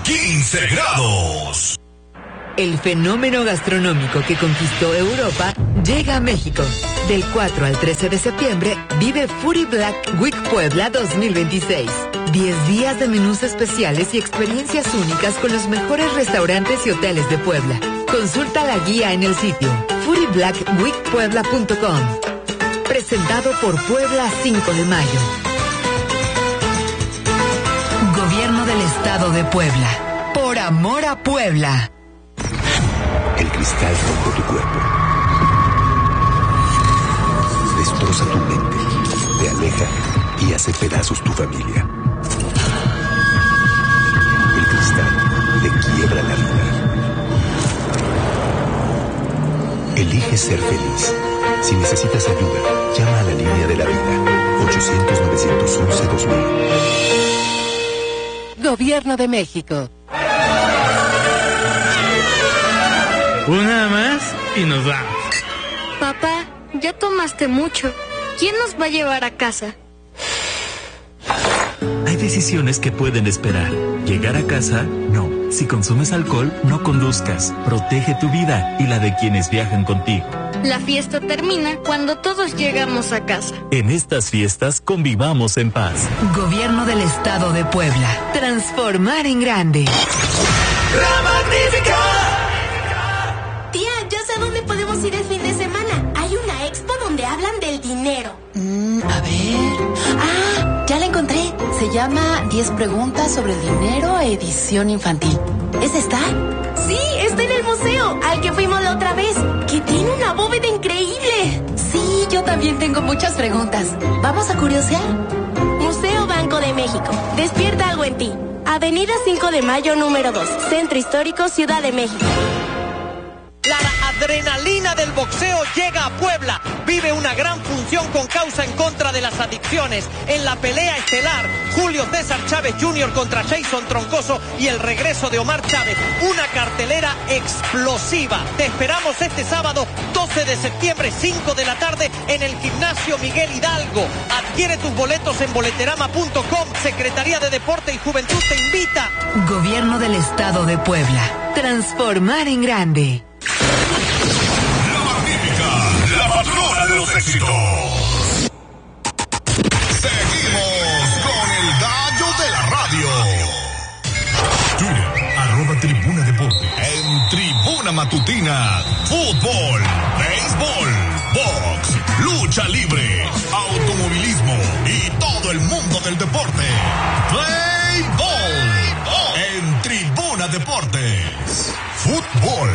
15 grados. El fenómeno gastronómico que conquistó Europa llega a México. Del 4 al 13 de septiembre, vive Foodie Black Week Puebla 2026. 10 días de menús especiales y experiencias únicas con los mejores restaurantes y hoteles de Puebla. Consulta la guía en el sitio foodieblackweekpuebla.com. Presentado por Puebla 5 de Mayo. Gobierno del Estado de Puebla. Por amor a Puebla. El cristal rompe tu cuerpo. Destroza tu mente. Te aleja y hace pedazos tu familia. El cristal te quiebra la vida. Elige ser feliz. Si necesitas ayuda, llama a la línea de la vida. 800-911-2000. Gobierno de México. Una más y nos vamos. Papá, ya tomaste mucho. ¿Quién nos va a llevar a casa? Hay decisiones que pueden esperar. Llegar a casa, no. Si consumes alcohol, no conduzcas. Protege tu vida y la de quienes viajan contigo. La fiesta termina cuando todos llegamos a casa. En estas fiestas convivamos en paz. Gobierno del Estado de Puebla. Transformar en grande. La Magnífica. Tía, ya sé a dónde podemos ir el fin de semana. Hay una expo donde hablan del dinero. A ver. Ya la encontré. Se llama 10 preguntas sobre el dinero, edición infantil. ¿Es esta? Sí, está en el museo, al que fuimos la otra vez, que tiene una bóveda increíble. Sí, yo también tengo muchas preguntas. ¿Vamos a curiosear? Museo Banco de México. Despierta algo en ti. Avenida 5 de Mayo, número 2. Centro Histórico, Ciudad de México. La adrenalina del boxeo llega a Puebla. Vive una gran función con causa en contra de las adicciones. En la pelea estelar, Julio César Chávez Jr. contra Jason Troncoso y el regreso de Omar Chávez. Una cartelera explosiva. Te esperamos este sábado 12 de septiembre, 5 de la tarde, en el Gimnasio Miguel Hidalgo. Adquiere tus boletos en boleterama.com. Secretaría de Deporte y Juventud te invita. Gobierno del Estado de Puebla. Transformar en grande. La Magnífica, la patrona de los éxitos. Seguimos con el gallo de la radio. Twitter, @Tribuna Deporte. En Tribuna Matutina, fútbol, béisbol, box, lucha libre, automovilismo y todo el mundo del deporte. Play Ball. En Tribuna Deportes. Fútbol.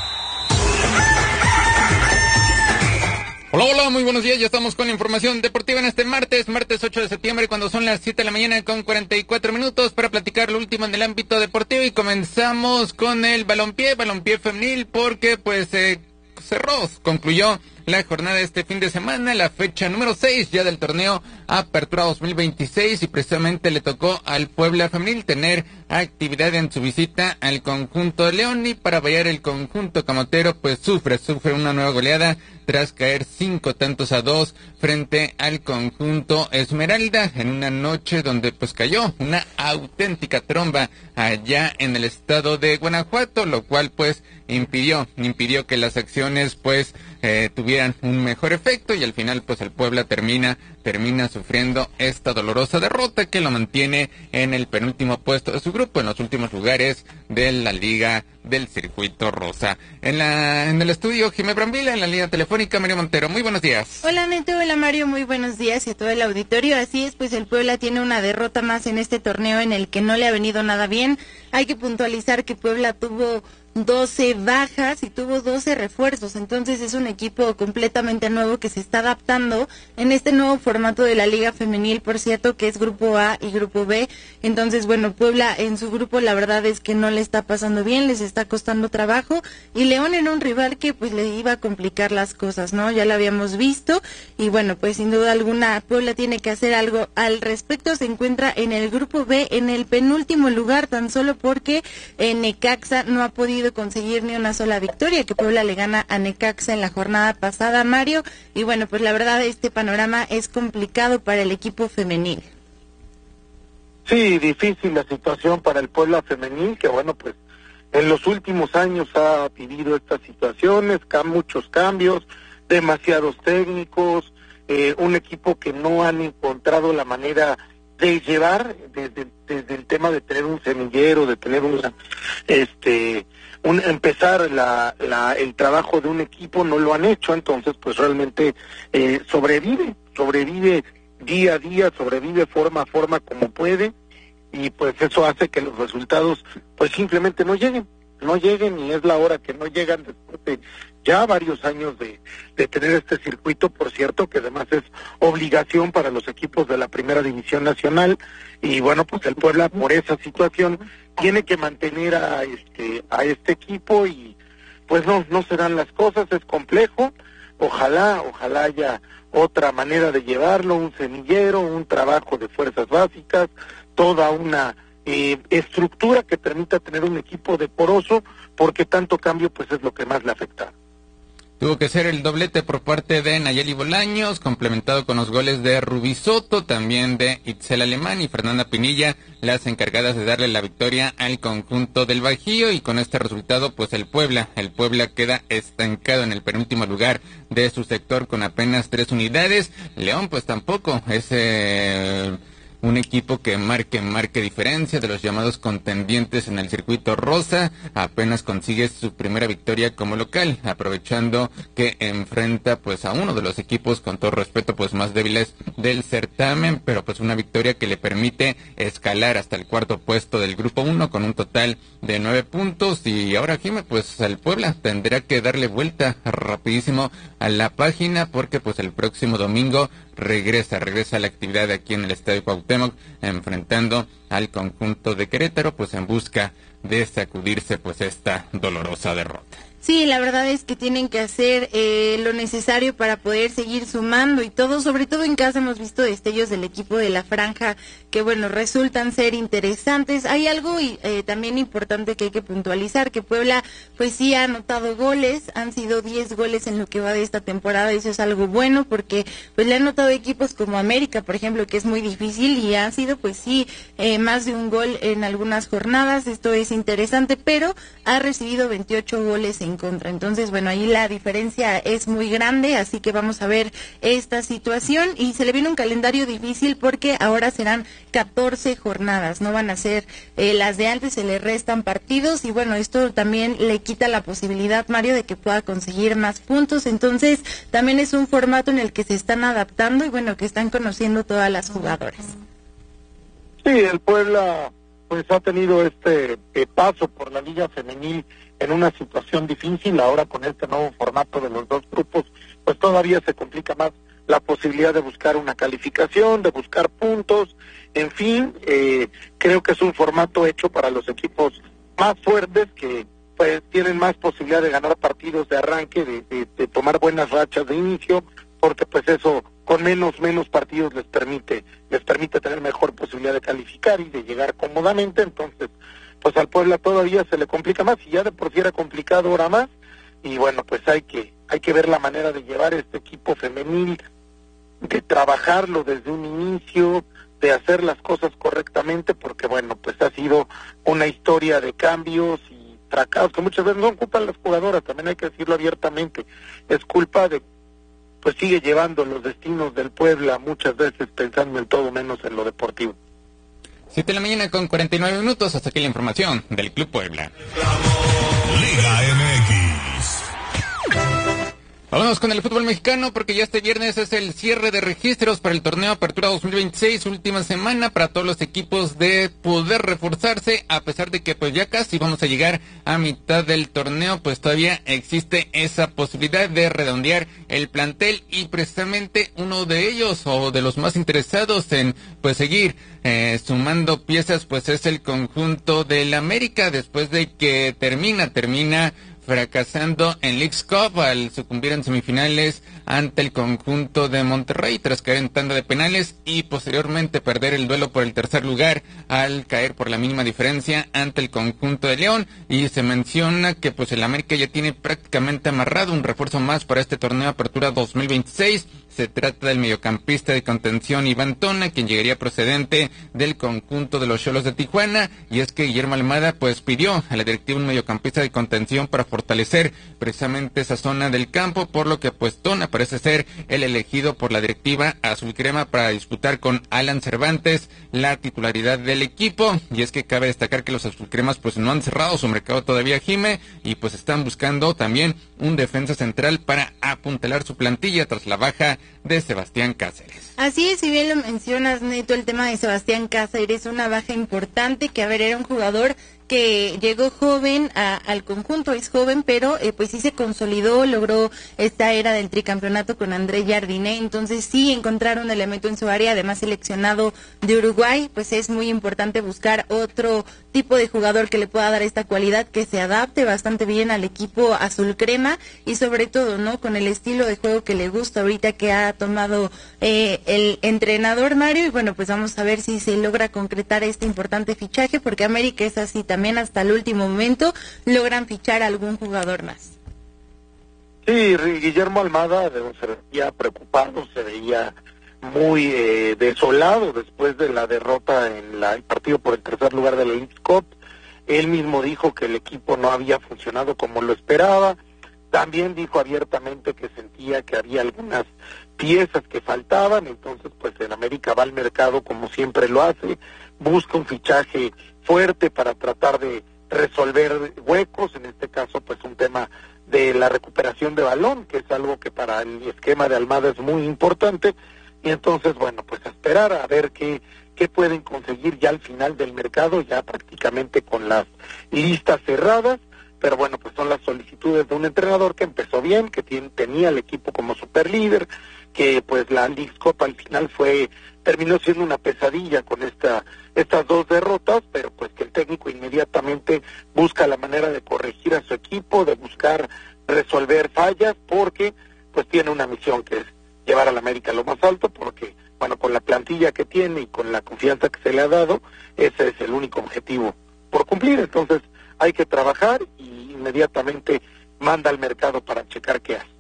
Hola, hola, muy buenos días, ya estamos con la información deportiva en este martes 8 de septiembre, cuando son las 7 de la mañana con 44 minutos para platicar lo último en el ámbito deportivo, y comenzamos con el balompié femenil, porque pues concluyó la jornada de este fin de semana, la fecha número 6 ya del torneo Apertura 2026, y precisamente le tocó al Puebla femenil tener actividad en su visita al conjunto de León, y para variar el conjunto camotero pues sufre una nueva goleada tras caer 5-2 frente al conjunto Esmeralda, en una noche donde pues cayó una auténtica tromba allá en el estado de Guanajuato, lo cual pues impidió que las acciones pues tuvieran un mejor efecto, y al final pues el Puebla termina sufriendo esta dolorosa derrota que lo mantiene en el penúltimo puesto de su grupo, en los últimos lugares de la Liga del Circuito Rosa. En el estudio Jimé Brambila, en la línea telefónica Mario Montero. Muy buenos días. Hola Neto, hola Mario, muy buenos días, y a todo el auditorio. Así es, pues el Puebla tiene una derrota más en este torneo en el que no le ha venido nada bien. Hay que puntualizar que Puebla tuvo 12 bajas y tuvo 12 refuerzos, entonces es un equipo completamente nuevo que se está adaptando en este nuevo formato de la Liga Femenil, por cierto, que es Grupo A y Grupo B. Entonces, bueno, Puebla en su grupo la verdad es que no le está pasando bien, les está costando trabajo, y León era un rival que pues le iba a complicar las cosas, ¿no? Ya lo habíamos visto, y bueno, pues sin duda alguna Puebla tiene que hacer algo al respecto. Se encuentra en el Grupo B en el penúltimo lugar, tan solo porque Necaxa no ha podido conseguir ni una sola victoria, que Puebla le gana a Necaxa en la jornada pasada, Mario, y bueno, pues la verdad este panorama es complicado para el equipo femenil. Sí, difícil la situación para el Puebla femenil, que bueno, pues en los últimos años ha vivido estas situaciones, muchos cambios, demasiados técnicos, un equipo que no han encontrado la manera de llevar desde el tema de tener un semillero, de tener empezar el trabajo de un equipo, no lo han hecho. Entonces pues realmente sobrevive día a día, sobrevive forma a forma como puede, y pues eso hace que los resultados pues simplemente no lleguen, y es la hora que no llegan después de ya varios años de tener este circuito, por cierto, que además es obligación para los equipos de la Primera División Nacional. Y bueno, pues el Puebla por esa situación tiene que mantener a este equipo, y pues no se dan las cosas, es complejo. Ojalá haya otra manera de llevarlo, un semillero, un trabajo de fuerzas básicas, toda una estructura que permita tener un equipo decoroso, porque tanto cambio pues es lo que más le afecta. Tuvo que ser el doblete por parte de Nayeli Bolaños, complementado con los goles de Rubí Soto, también de Itzel Alemán y Fernanda Pinilla, las encargadas de darle la victoria al conjunto del Bajío. Y con este resultado, pues el Puebla queda estancado en el penúltimo lugar de su sector con apenas 3 unidades. León pues tampoco es un equipo que marque diferencia de los llamados contendientes en el circuito rosa. Apenas consigue su primera victoria como local, aprovechando que enfrenta pues a uno de los equipos, con todo respeto, pues más débiles del certamen, pero pues una victoria que le permite escalar hasta el cuarto puesto del grupo 1 con un total de 9 puntos. Y ahora, Jimé, pues el Puebla tendrá que darle vuelta rapidísimo a la página, porque pues el próximo domingo regresa a la actividad aquí en el Estadio Cuauhtémoc, enfrentando al conjunto de Querétaro, pues en busca de sacudirse pues esta dolorosa derrota. Sí, la verdad es que tienen que hacer lo necesario para poder seguir sumando y todo, sobre todo en casa hemos visto destellos del equipo de la Franja que, bueno, resultan ser interesantes. Hay algo también importante que hay que puntualizar, que Puebla pues sí ha anotado goles, han sido 10 goles en lo que va de esta temporada, y eso es algo bueno porque pues le han anotado equipos como América, por ejemplo, que es muy difícil, y ha sido pues sí más de un gol en algunas jornadas. Esto es interesante, pero ha recibido 28 goles en contra. Entonces, bueno, ahí la diferencia es muy grande, así que vamos a ver esta situación, y se le viene un calendario difícil porque ahora serán 14 jornadas, no van a ser las de antes, se le restan partidos, y bueno, esto también le quita la posibilidad, Mario, de que pueda conseguir más puntos. Entonces, también es un formato en el que se están adaptando y bueno, que están conociendo todas las jugadoras. Sí, el Puebla pues ha tenido este paso por la Liga Femenil en una situación difícil. Ahora con este nuevo formato de los dos grupos, pues todavía se complica más la posibilidad de buscar una calificación, de buscar puntos, en fin, creo que es un formato hecho para los equipos más fuertes, que pues tienen más posibilidad de ganar partidos de arranque, de tomar buenas rachas de inicio, porque pues eso con menos partidos les permite tener mejor posibilidad de calificar y de llegar cómodamente. Entonces pues al Puebla todavía se le complica más, y ya de por sí era complicado, ahora más. Y bueno, pues hay que ver la manera de llevar este equipo femenil, de trabajarlo desde un inicio, de hacer las cosas correctamente, porque bueno, pues ha sido una historia de cambios y fracasos que muchas veces no culpan las jugadoras, también hay que decirlo abiertamente, es culpa de, pues sigue llevando los destinos del Puebla muchas veces pensando en todo menos en lo deportivo. 7 de la mañana con 49 minutos, hasta aquí la información del Club Puebla. Liga MX. Vámonos con el fútbol mexicano, porque ya este viernes es el cierre de registros para el torneo Apertura 2026, última semana para todos los equipos de poder reforzarse, a pesar de que pues ya casi vamos a llegar a mitad del torneo, pues todavía existe esa posibilidad de redondear el plantel, y precisamente uno de ellos, o de los más interesados en pues seguir sumando piezas, pues es el conjunto del América, después de que termina fracasando en Leagues Cup al sucumbir en semifinales ante el conjunto de Monterrey tras caer en tanda de penales y posteriormente perder el duelo por el tercer lugar al caer por la mínima diferencia ante el conjunto de León. Y se menciona que pues el América ya tiene prácticamente amarrado un refuerzo más para este torneo Apertura 2026. Se trata del mediocampista de contención Iván Tona, quien llegaría procedente del conjunto de los Xolos de Tijuana, y es que Guillermo Almada pues pidió a la directiva un mediocampista de contención para fortalecer precisamente esa zona del campo, por lo que pues Tona parece ser el elegido por la directiva azulcrema para disputar con Alan Cervantes la titularidad del equipo. Y es que cabe destacar que los azulcremas pues no han cerrado su mercado todavía, Jime, y pues están buscando también un defensa central para apuntalar su plantilla tras la baja de Sebastián Cáceres. Así es, si bien lo mencionas, Neto, el tema de Sebastián Cáceres, una baja importante que, era un jugador que llegó joven al conjunto, es joven, pero pues sí se consolidó, logró esta era del tricampeonato con André Jardiné, entonces sí encontrar un elemento en su área, además seleccionado de Uruguay, pues es muy importante buscar otro tipo de jugador que le pueda dar esta cualidad, que se adapte bastante bien al equipo azul crema y sobre todo, ¿no?, con el estilo de juego que le gusta ahorita que ha tomado el entrenador Mario, y bueno, pues vamos a ver si se logra concretar este importante fichaje, porque América es así también, hasta el último momento logran fichar a algún jugador más. Sí, Guillermo Almada se veía preocupado, se veía muy desolado después de la derrota en el partido por el tercer lugar de la Leagues Cup. Él mismo dijo que el equipo no había funcionado como lo esperaba. También dijo abiertamente que sentía que había algunas piezas que faltaban. Entonces pues en América va al mercado como siempre lo hace, busca un fichaje fuerte para tratar de resolver huecos, en este caso pues un tema de la recuperación de balón, que es algo que para el esquema de Almada es muy importante. Y entonces bueno, pues a esperar a ver qué pueden conseguir ya al final del mercado, ya prácticamente con las listas cerradas. Pero bueno, pues son las solicitudes de un entrenador que empezó bien, que tenía el equipo como superlíder, que pues la Leagues Cup al final terminó siendo una pesadilla con estas dos derrotas, pero pues que el técnico inmediatamente busca la manera de corregir a su equipo, de buscar resolver fallas, porque pues tiene una misión que es llevar al América a lo más alto, porque bueno, con la plantilla que tiene y con la confianza que se le ha dado, ese es el único objetivo por cumplir. Entonces hay que trabajar y inmediatamente manda al mercado para checar qué hace.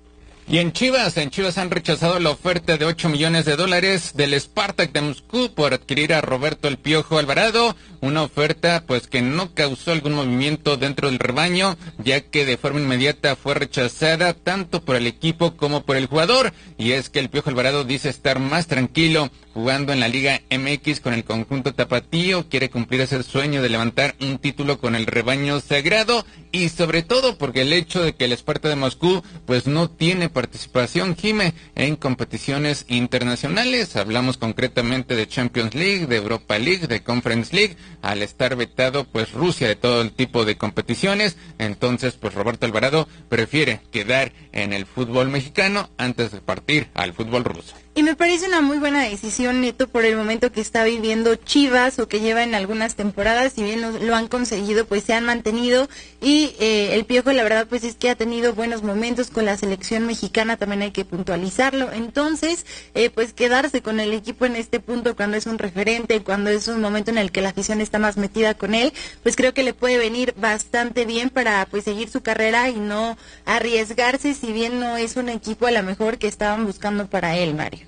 Y en Chivas han rechazado la oferta de $8 millones del Spartak de Moscú por adquirir a Roberto El Piojo Alvarado, una oferta pues que no causó algún movimiento dentro del rebaño, ya que de forma inmediata fue rechazada tanto por el equipo como por el jugador. Y es que El Piojo Alvarado dice estar más tranquilo jugando en la Liga MX con el conjunto tapatío, quiere cumplir ese sueño de levantar un título con el rebaño sagrado, y sobre todo porque el hecho de que el Spartak de Moscú pues no tiene participación, Jime, en competiciones internacionales. Hablamos concretamente de Champions League, de Europa League, de Conference League, al estar vetado pues Rusia de todo el tipo de competiciones. Entonces pues Roberto Alvarado prefiere quedar en el fútbol mexicano antes de partir al fútbol ruso. Y me parece una muy buena decisión, Neto, por el momento que está viviendo Chivas, o que lleva en algunas temporadas. Si bien lo han conseguido, pues se han mantenido, y el Piojo, la verdad, pues es que ha tenido buenos momentos con la selección mexicana, también hay que puntualizarlo. Entonces, pues quedarse con el equipo en este punto, cuando es un referente, cuando es un momento en el que la afición está más metida con él, pues creo que le puede venir bastante bien para pues seguir su carrera y no arriesgarse, si bien no es un equipo a lo mejor que estaban buscando para él, Mario.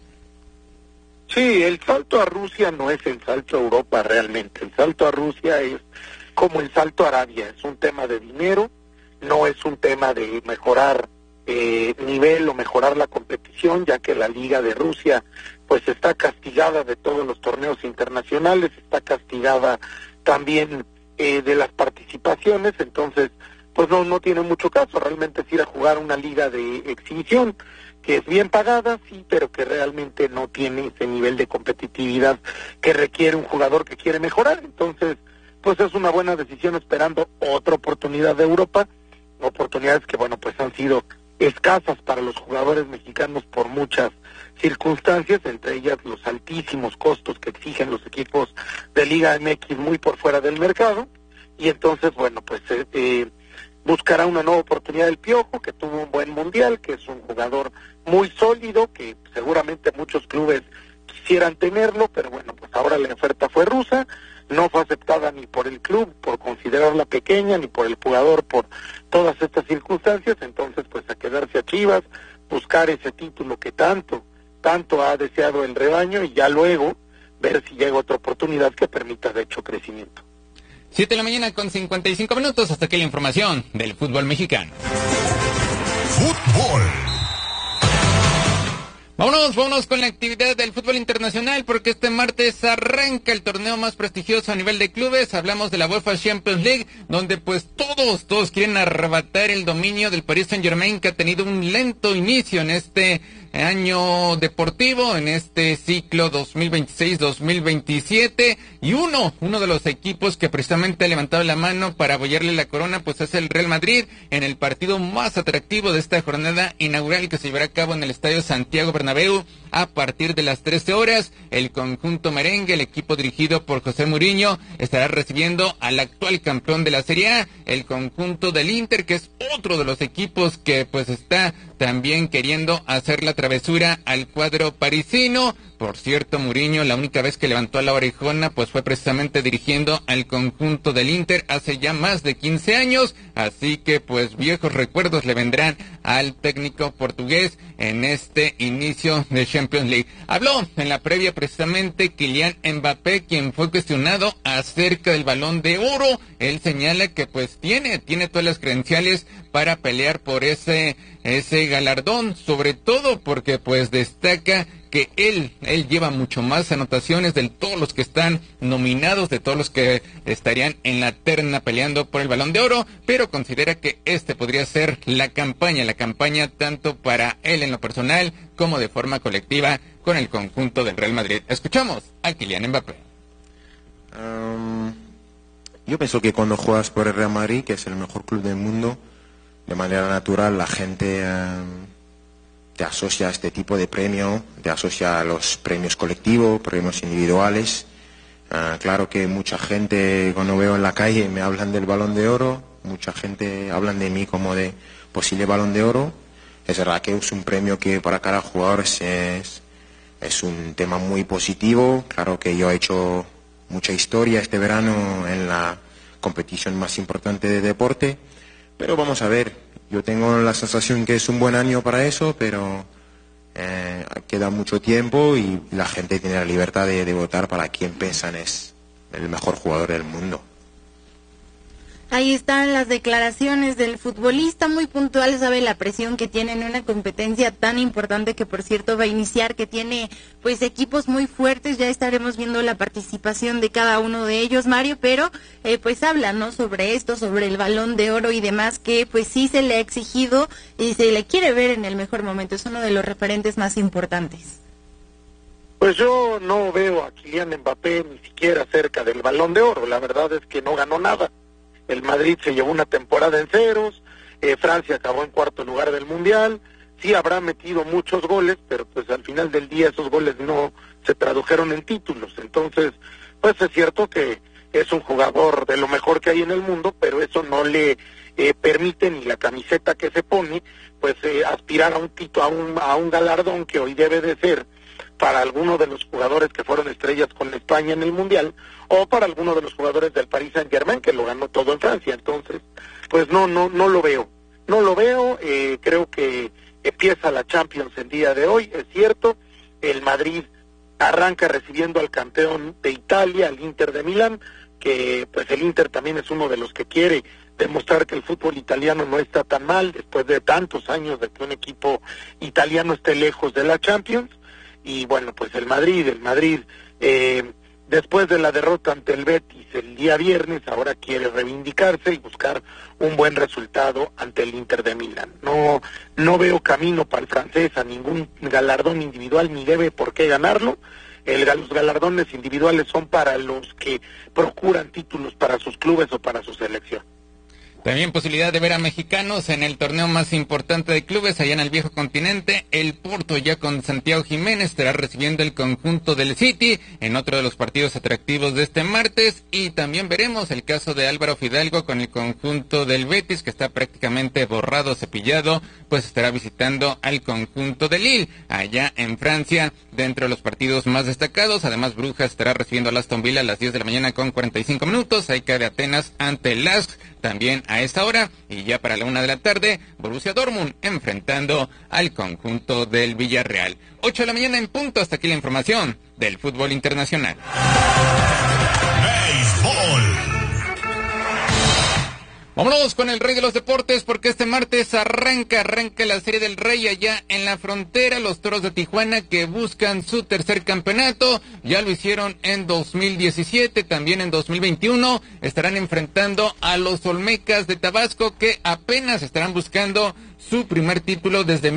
Sí, el salto a Rusia no es el salto a Europa realmente. El salto a Rusia es como el salto a Arabia. Es un tema de dinero, no es un tema de mejorar nivel o mejorar la competición, ya que la Liga de Rusia pues está castigada de todos los torneos internacionales, está castigada también de las participaciones. Entonces pues no tiene mucho caso. Realmente es ir a jugar una liga de exhibición, que es bien pagada, sí, pero que realmente no tiene ese nivel de competitividad que requiere un jugador que quiere mejorar. Entonces, pues es una buena decisión, esperando otra oportunidad de Europa, oportunidades que, bueno, pues han sido escasas para los jugadores mexicanos por muchas circunstancias, entre ellas los altísimos costos que exigen los equipos de Liga MX muy por fuera del mercado. Y entonces, bueno, pues buscará una nueva oportunidad del Piojo, que tuvo un buen mundial, que es un jugador muy sólido, que seguramente muchos clubes quisieran tenerlo, pero bueno, pues ahora la oferta fue rusa, no fue aceptada ni por el club por considerarla pequeña, ni por el jugador por todas estas circunstancias, entonces pues a quedarse a Chivas, buscar ese título que tanto ha deseado el rebaño y ya luego ver si llega otra oportunidad que permita de hecho crecimiento. 7 de la mañana con 55 minutos, hasta aquí la información del fútbol mexicano. Fútbol. Vámonos con la actividad del fútbol internacional, porque este martes arranca el torneo más prestigioso a nivel de clubes. Hablamos de la UEFA Champions League, donde pues todos quieren arrebatar el dominio del Paris Saint-Germain, que ha tenido un lento inicio en este año deportivo, en este ciclo 2026-2027, y uno de los equipos que precisamente ha levantado la mano para apoyarle la corona, pues es el Real Madrid, en el partido más atractivo de esta jornada inaugural que se llevará a cabo en el Estadio Santiago Bernabéu a partir de las 13 horas. El conjunto merengue, el equipo dirigido por José Mourinho, estará recibiendo al actual campeón de la Serie A, el conjunto del Inter, que es otro de los equipos que pues está también queriendo hacer la travesura al cuadro parisino. Por cierto, Mourinho, la única vez que levantó la orejona, pues fue precisamente dirigiendo al conjunto del Inter hace ya más de 15 años. Así que, pues, viejos recuerdos le vendrán al técnico portugués en este inicio de Champions League. Habló en la previa precisamente Kylian Mbappé, quien fue cuestionado acerca del Balón de Oro. Él señala que, pues, tiene todas las credenciales para pelear por ese galardón, sobre todo porque, pues, destaca que él lleva mucho más anotaciones de todos los que están nominados, de todos los que estarían en la terna peleando por el Balón de Oro, pero considera que podría ser la campaña tanto para él en lo personal como de forma colectiva con el conjunto del Real Madrid. Escuchamos a Kylian Mbappé. Yo pienso que cuando juegas por el Real Madrid, que es el mejor club del mundo, de manera natural la gente te asocia a este tipo de premio, te asocia a los premios colectivos, premios individuales. Claro que mucha gente, cuando veo en la calle, me hablan del Balón de Oro, mucha gente hablan de mí como de posible Balón de Oro. Es verdad que es un premio que para cada jugador es un tema muy positivo. Claro que yo he hecho mucha historia este verano en la competición más importante de deporte, pero vamos a ver. Yo tengo la sensación que es un buen año para eso, pero queda mucho tiempo y la gente tiene la libertad de votar para quien piensan es el mejor jugador del mundo. Ahí están las declaraciones del futbolista, muy puntual, sabe la presión que tiene en una competencia tan importante que por cierto va a iniciar, que tiene pues equipos muy fuertes. Ya estaremos viendo la participación de cada uno de ellos, Mario, pero pues habla, ¿no?, sobre esto, sobre el Balón de Oro y demás, que pues sí se le ha exigido y se le quiere ver en el mejor momento, es uno de los referentes más importantes. Pues yo no veo a Kylian Mbappé ni siquiera cerca del Balón de Oro, la verdad es que no ganó nada. El Madrid se llevó una temporada en ceros, Francia acabó en cuarto lugar del Mundial, sí habrá metido muchos goles, pero pues al final del día esos goles no se tradujeron en títulos. Entonces, pues es cierto que es un jugador de lo mejor que hay en el mundo, pero eso no le permite ni la camiseta que se pone, pues aspirar a un galardón que hoy debe de ser para alguno de los jugadores que fueron estrellas con España en el Mundial, o para alguno de los jugadores del Paris Saint-Germain, que lo ganó todo en Francia. Entonces, pues no lo veo. Creo que empieza la Champions el día de hoy, es cierto, el Madrid arranca recibiendo al campeón de Italia, al Inter de Milán, que pues el Inter también es uno de los que quiere demostrar que el fútbol italiano no está tan mal, después de tantos años de que un equipo italiano esté lejos de la Champions. Y bueno, pues el Madrid, después de la derrota ante el Betis el día viernes, ahora quiere reivindicarse y buscar un buen resultado ante el Inter de Milán. No veo camino para el francés a ningún galardón individual, ni debe por qué ganarlo. Los galardones individuales son para los que procuran títulos para sus clubes o para su selección. También posibilidad de ver a mexicanos en el torneo más importante de clubes allá en el viejo continente. El Porto, ya con Santiago Jiménez, estará recibiendo el conjunto del City en otro de los partidos atractivos de este martes. Y también veremos el caso de Álvaro Fidalgo con el conjunto del Betis, que está prácticamente borrado, cepillado, pues estará visitando al conjunto de Lille allá en Francia, dentro de los partidos más destacados. Además, Brujas estará recibiendo al Aston Villa a las 10 de la mañana con 45 minutos. Ahí cae Atenas ante el LASK también a esta hora, y ya para la 1 de la tarde, Borussia Dortmund enfrentando al conjunto del Villarreal. 8 de la mañana en punto. Hasta aquí la información del fútbol internacional. Béisbol. Vámonos con el rey de los deportes, porque este martes arranca la Serie del Rey allá en la frontera. Los Toros de Tijuana, que buscan su tercer campeonato, ya lo hicieron en 2017, también en 2021, estarán enfrentando a los Olmecas de Tabasco, que apenas estarán buscando su primer título desde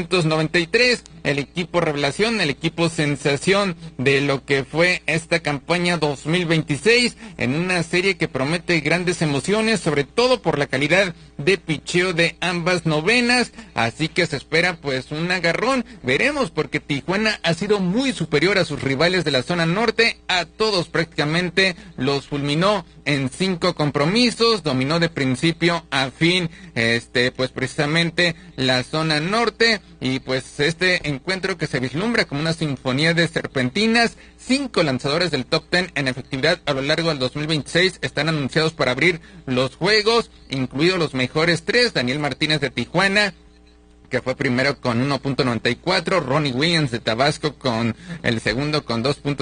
1993, el equipo revelación, el equipo sensación de lo que fue esta campaña 2026, en una serie que promete grandes emociones, sobre todo por la calidad de picheo de ambas novenas, así que se espera pues un agarrón. Veremos, porque Tijuana ha sido muy superior a sus rivales de la zona norte, a todos prácticamente los fulminó en 5 compromisos, dominó de principio a fin, pues precisamente la zona norte, y pues este encuentro que se vislumbra como una sinfonía de serpentinas. 5 lanzadores del top 10 en efectividad a lo largo del 2026 están anunciados para abrir los juegos, incluidos los mejores 3, Daniel Martínez de Tijuana, que fue primero con 1.94, Ronnie Williams de Tabasco con el segundo con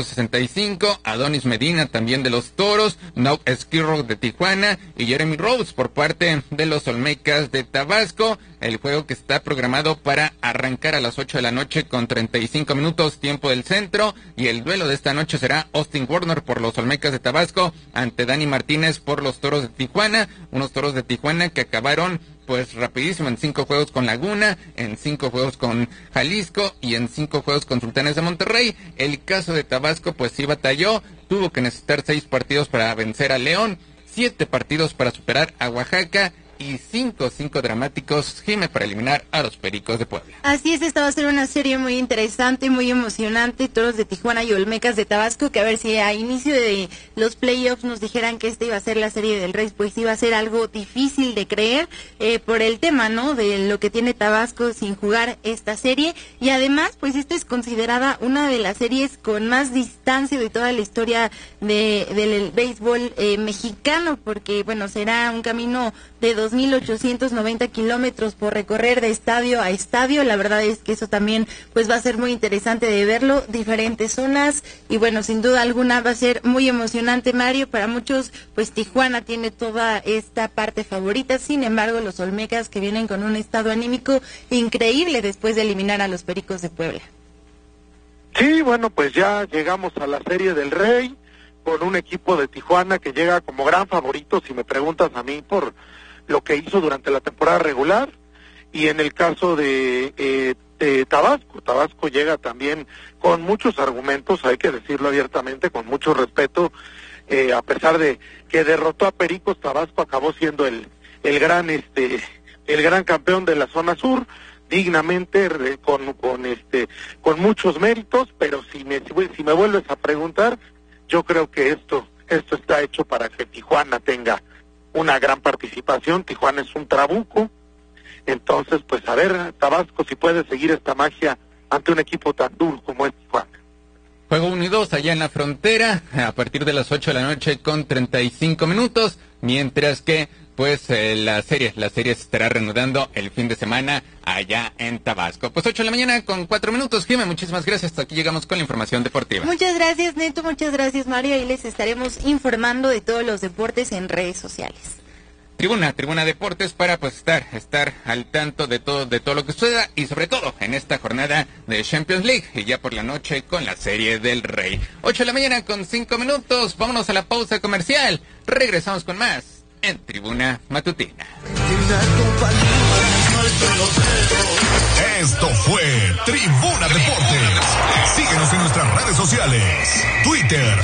2.65, Adonis Medina también de los Toros, Noah Skirrow de Tijuana y Jeremy Rhodes por parte de los Olmecas de Tabasco. El juego que está programado para arrancar a las 8 de la noche con 35 minutos tiempo del centro, y el duelo de esta noche será Austin Warner por los Olmecas de Tabasco ante Dani Martínez por los Toros de Tijuana, unos Toros de Tijuana que acabaron pues rapidísimo en 5 juegos con Laguna, en 5 juegos con Jalisco y en 5 juegos con Sultanes de Monterrey. El caso de Tabasco pues sí batalló, tuvo que necesitar 6 partidos para vencer a León, 7 partidos para superar a Oaxaca y 5 dramáticos, Jime, para eliminar a los Pericos de Puebla. Así es, esta va a ser una serie muy interesante, muy emocionante. Toros de Tijuana y Olmecas de Tabasco, que a ver si a inicio de los playoffs nos dijeran que esta iba a ser la Serie del Rey, pues iba a ser algo difícil de creer, por el tema, ¿no?, de lo que tiene Tabasco sin jugar esta serie. Y además, pues esta es considerada una de las series con más distancia de toda la historia del béisbol mexicano, porque, bueno, será un camino de 2.890 kilómetros por recorrer de estadio a estadio. La verdad es que eso también pues va a ser muy interesante de verlo, diferentes zonas, y bueno, sin duda alguna va a ser muy emocionante, Mario. Para muchos pues Tijuana tiene toda esta parte favorita, sin embargo los Olmecas, que vienen con un estado anímico increíble después de eliminar a los Pericos de Puebla. Sí, bueno, pues ya llegamos a la Serie del Rey con un equipo de Tijuana que llega como gran favorito, si me preguntas a mí, por lo que hizo durante la temporada regular. Y en el caso de Tabasco llega también con muchos argumentos, hay que decirlo abiertamente, con mucho respeto, a pesar de que derrotó a Pericos. Tabasco acabó siendo el gran campeón de la zona sur, dignamente, con muchos méritos. Pero si me vuelves a preguntar, yo creo que esto está hecho para que Tijuana tenga una gran participación. Tijuana es un trabuco, entonces pues a ver, Tabasco, si puede seguir esta magia ante un equipo tan duro como es Tijuana. Juego 1 y 2 allá en la frontera, a partir de las 8 de la noche con 35 minutos, mientras que pues la serie se estará reanudando el fin de semana allá en Tabasco. Pues 8 de la mañana con 4 minutos. Jimé, muchísimas gracias. Hasta aquí llegamos con la información deportiva. Muchas gracias, Neto. Muchas gracias, Mario. Y les estaremos informando de todos los deportes en redes sociales. Tribuna Deportes, para pues estar al tanto de todo lo que suceda, y sobre todo en esta jornada de Champions League, y ya por la noche con la Serie del Rey. 8 de la mañana con 5 minutos. Vámonos a la pausa comercial. Regresamos con más en Tribuna Matutina. Esto fue Tribuna Deportes. Síguenos en nuestras redes sociales: Twitter,